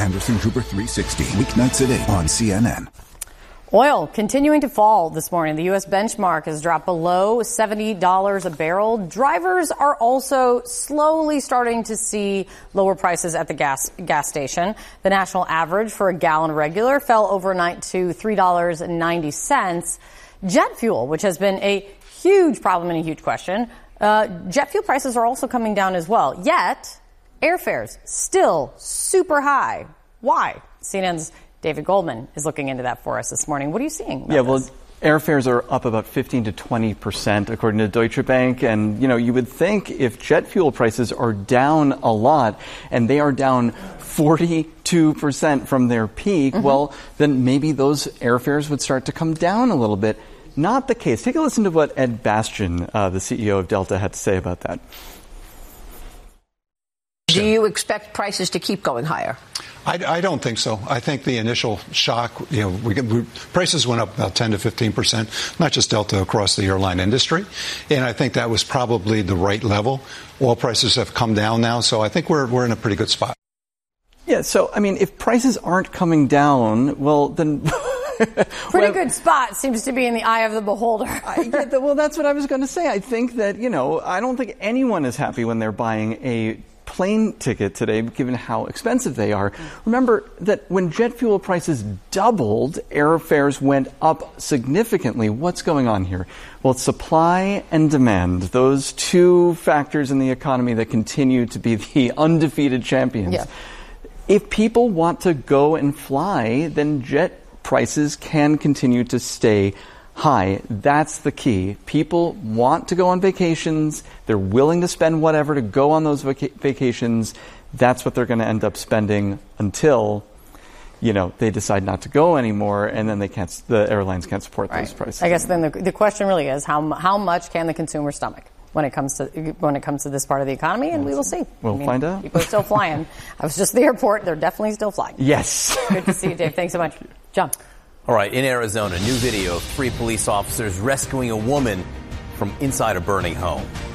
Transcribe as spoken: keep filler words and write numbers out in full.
Anderson Cooper three sixty, weeknights at eight on C N N. Oil continuing to fall this morning. The U S benchmark has dropped below seventy dollars a barrel. Drivers are also slowly starting to see lower prices at the gas gas station. The national average for a gallon regular fell overnight to three dollars and ninety cents. Jet fuel, which has been a huge problem and a huge question, uh, jet fuel prices are also coming down as well. Yet, airfares still super high. Why? C N N's David Goldman is looking into that for us this morning. What are you seeing about Yeah, well, this? Airfares are up about fifteen to twenty percent, according to Deutsche Bank. And, you know, you would think if jet fuel prices are down a lot, and they are down forty-two percent from their peak, mm-hmm. well, then maybe those airfares would start to come down a little bit. Not the case. Take a listen to what Ed Bastian, uh, the C E O of Delta, had to say about that. Do you expect prices to keep going higher? I, I don't think so. I think the initial shock, you know, we, we, prices went up about ten to fifteen percent, not just Delta, across the airline industry. And I think that was probably the right level. Oil prices have come down now, so I think we're we're in a pretty good spot. Yeah, so, I mean, if prices aren't coming down, well, then... Pretty well, good spot seems to be in the eye of the beholder. I, yeah, the, well, that's what I was going to say. I think that, you know, I don't think anyone is happy when they're buying a plane ticket today, given how expensive they are. Remember that when jet fuel prices doubled, airfares went up significantly. What's going on here? Well, it's supply and demand, those two factors in the economy that continue to be the undefeated champions. Yeah. If people want to go and fly, then jet prices can continue to stay high. That's the key. People want to go on vacations. They're willing to spend whatever to go on those vac- vacations. That's what they're going to end up spending until, you know, they decide not to go anymore, and then they can't. The airlines can't support right. those prices. I guess then the, the question really is how how much can the consumer stomach when it comes to when it comes to this part of the economy, and we will see. We'll I mean, find out. People are still flying. I was just at the airport. They're definitely still flying. Yes. Good to see you, Dave. Thanks so much. John. All right, in Arizona, new video of three police officers rescuing a woman from inside a burning home.